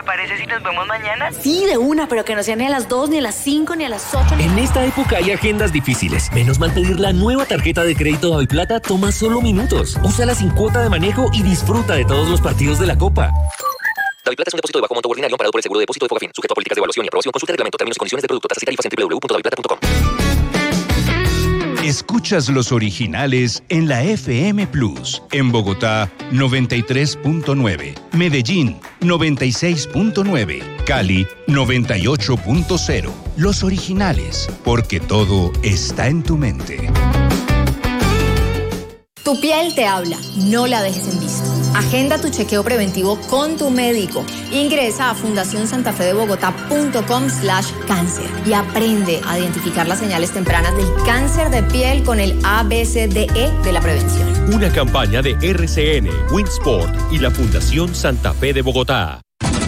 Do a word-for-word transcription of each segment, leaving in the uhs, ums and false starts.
parece si nos vemos mañana? Sí, de una, pero que no sea ni a las dos, ni a las cinco, ni a las ocho. Ni... En esta época hay agendas difíciles. Menos mal pedir la nueva tarjeta de crédito Daviplata toma solo minutos. Úsala sin cuota de manejo y disfruta de todos los partidos de la Copa. Daviplata es un depósito de bajo monto ordinario amparado por el seguro de depósito de Fogafín, sujeto a políticas de evaluación y aprobación. Consulta el reglamento, términos y condiciones del producto, tasas y tarifas en doble u doble u doble u punto daviplata punto com. Escuchas los originales en la F M Plus. En Bogotá, noventa y tres punto nueve. Medellín, noventa y seis punto nueve. Cali, noventa y ocho punto cero. Los originales, porque todo está en tu mente. Tu piel te habla, no la dejes en visto. Agenda tu chequeo preventivo con tu médico. Ingresa a fundación santa fe de bogotá punto com slash cáncer y aprende a identificar las señales tempranas del cáncer de piel con el A B C D E de la prevención. Una campaña de R C N, Winsport y la Fundación Santa Fe de Bogotá.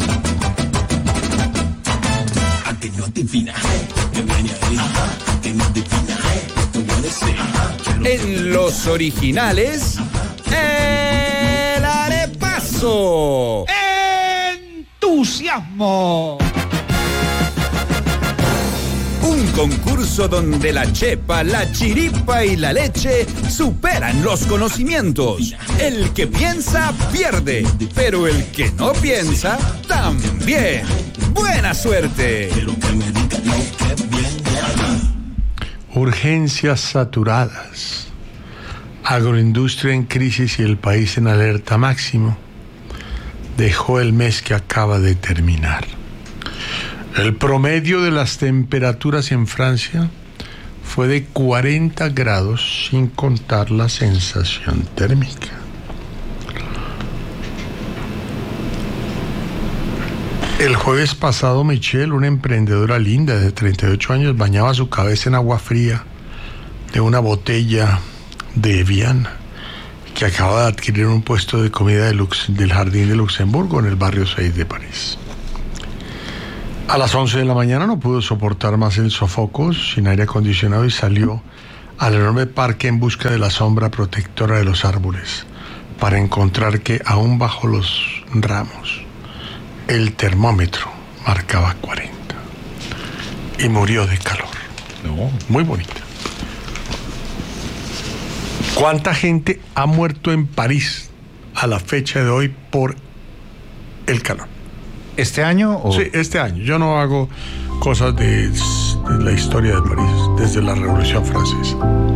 En los originales, el arepaso. ¡Entusiasmo! Un concurso donde la chepa, la chiripa y la leche superan los conocimientos. El que piensa, pierde, pero el que no piensa, también. ¡Buena suerte! Urgencias saturadas, agroindustria en crisis y el país en alerta máximo, dejó el mes que acaba de terminar. El promedio de las temperaturas en Francia fue de cuarenta grados sin contar la sensación térmica. El jueves pasado, Michelle, una emprendedora linda de treinta y ocho años, bañaba su cabeza en agua fría de una botella de Evian que acaba de adquirir un puesto de comida de Lux, del Jardín de Luxemburgo en el barrio seis de París. A las once de la mañana no pudo soportar más el sofoco sin aire acondicionado y salió al enorme parque en busca de la sombra protectora de los árboles para encontrar que aún bajo los ramos el termómetro marcaba cuarenta y murió de calor. No, muy bonita. ¿Cuánta gente ha muerto en París a la fecha de hoy por el calor? ¿Este año? O... Sí, este año. Yo no hago cosas de, de la historia de París desde la Revolución Francesa.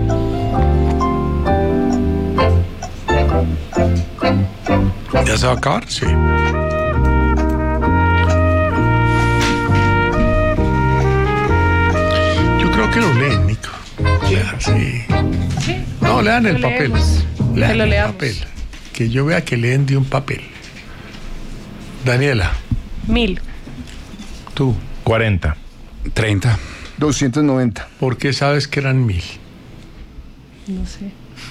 ¿Ya se va a acabar? Sí. Creo que lo leen, Nico. Sí. Lean, sí. Sí. No, lean el lo papel. leemos. Lean Que lo el leamos. papel. Que yo vea que leen de un papel. Daniela. Mil. Tú. cuarenta. treinta. doscientos noventa. ¿Por qué sabes que eran mil? No sé.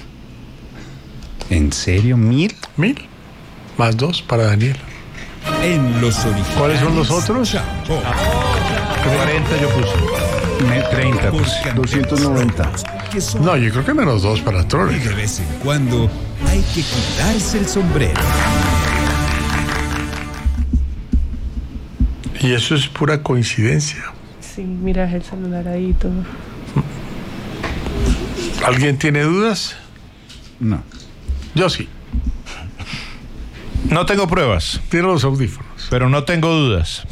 ¿En serio? ¿Mil? Mil. Más dos para Daniela. En los originales. ¿Cuáles son los otros? cuarenta yo puse. treinta, pues. doscientos noventa. No, yo creo que menos dos para Troll. Y de vez en cuando hay que quitarse el sombrero. Y eso es pura coincidencia. Sí, mira el celular ahí y todo. ¿Alguien tiene dudas? No. Yo sí. No tengo pruebas. Tiro los audífonos. Pero no tengo dudas.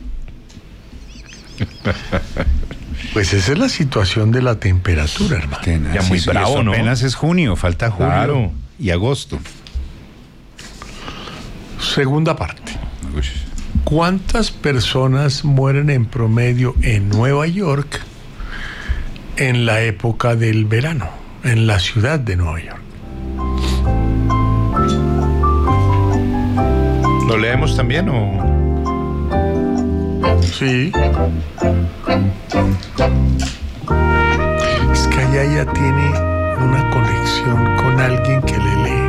Pues esa es la situación de la temperatura, hermano. Tenaz, Ya muy eso- bravo, eso ¿no? Apenas es junio, falta julio Claro. y agosto. Segunda parte. Uy. ¿Cuántas personas mueren en promedio en Nueva York en la época del verano, en la ciudad de Nueva York? ¿Lo leemos también o...? Sí. Es que allá ya tiene una conexión con alguien que le lee.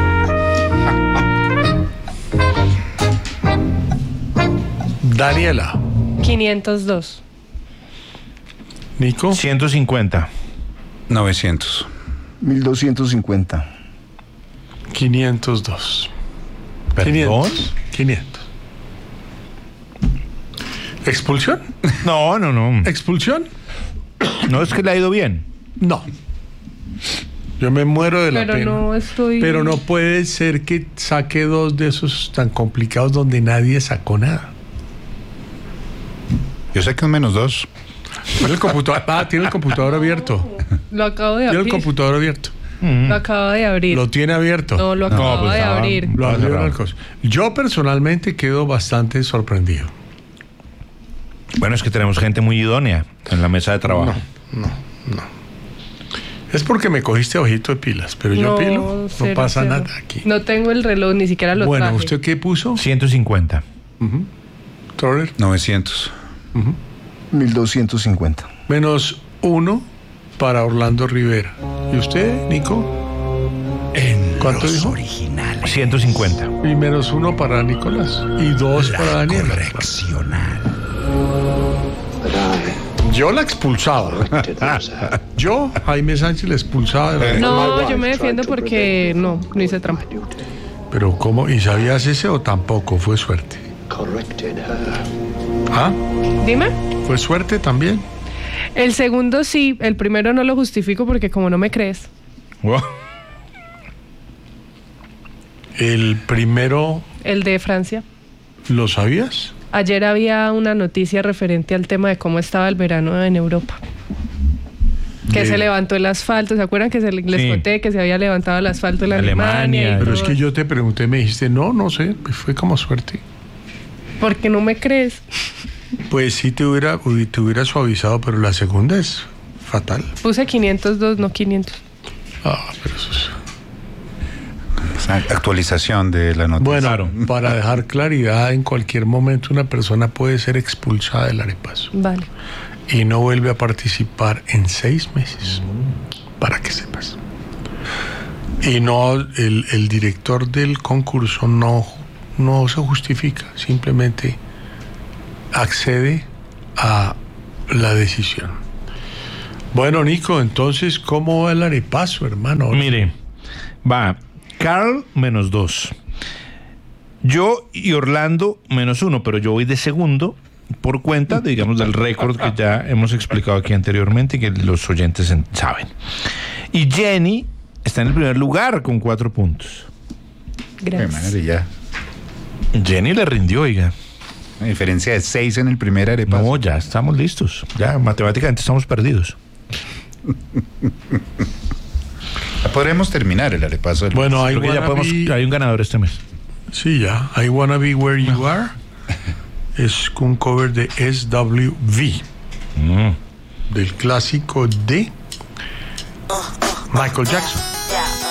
Daniela. quinientos dos. Nico. ciento cincuenta. novecientos. mil doscientos cincuenta. quinientos dos. ¿Perdón? quinientos. quinientos. ¿Expulsión? No, no, no. ¿Expulsión? No es que le ha ido bien. No. Yo me muero de la Pero pena. no estoy... Pero no puede ser que saque dos de esos tan complicados donde nadie sacó nada. Yo sé que es menos dos. Tiene el computador, ah, tiene el computador abierto. Lo acabo de Tiene el abrir. computador abierto. Lo acabo de abrir. Lo tiene abierto. No, lo acabo pues, de ah, abrir. Lo abrió cerrado. el coso. Yo personalmente quedo bastante sorprendido. Bueno, es que tenemos gente muy idónea en la mesa de trabajo. No, no. Es porque me cogiste ojito de pilas, pero yo No, pilo, no cero, pasa cero. nada aquí. No tengo el reloj, ni siquiera lo Bueno, traje. ¿usted qué puso? ciento cincuenta. Troller. novecientos. mil doscientos cincuenta. Menos uno para Orlando Rivera. ¿Y usted, Nico? ¿Cuánto dijo? ciento cincuenta. Y menos uno para Nicolás. Y dos para Daniela. Yo la expulsaba. Yo, Jaime Sánchez, la expulsaba de la No, yo me defiendo porque no, no hice trampa. Pero ¿cómo? ¿Y sabías ese o tampoco? Fue suerte. ¿Ah? Dime. ¿Fue suerte también? El segundo sí, el primero no lo justifico porque como no me crees. Wow. El primero, El de Francia. ¿lo sabías? Ayer había una noticia referente al tema de cómo estaba el verano en Europa. Que De- se levantó el asfalto. ¿Se acuerdan que se, les Sí. conté que se había levantado el asfalto en Alemania? Alemania. y Pero es todo? que yo te pregunté, me dijiste, no, no sé, pues fue como suerte. Porque no me crees. Pues sí te hubiera, uy, te hubiera suavizado, pero la segunda es fatal. Puse quinientos dos, no quinientos. Ah, pero eso es... Actualización de la noticia. Bueno, Claro. para dejar claridad, en cualquier momento una persona puede ser expulsada del arepaso Vale. y no vuelve a participar en seis meses, para que sepas. Y no, el, el director del concurso no, no se justifica, simplemente accede a la decisión. Bueno, Nico, entonces, ¿cómo va el arepaso, hermano? Mire, va Carl menos dos. Yo y Orlando menos uno, pero yo voy de segundo por cuenta, digamos, del récord que ya hemos explicado aquí anteriormente y que los oyentes en- saben. Y Jenny está en el primer lugar con cuatro puntos. Qué Gracias. madre, ya. Jenny le rindió, oiga. Una diferencia de seis en el primer arepaso. No, ya estamos listos. Ya matemáticamente estamos perdidos. Ya podremos terminar el arepaso. del- Bueno, hay, Creo que ya podemos, hay un ganador este mes. Sí, ya. I Wanna Be Where You Are es un cover de S W V, Mm. del clásico de Michael Jackson.